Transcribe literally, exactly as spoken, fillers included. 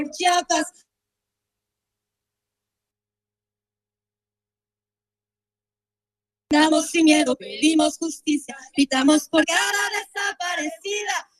Chiapas. Sin miedo, pedimos justicia, gritamos por cada desaparecida.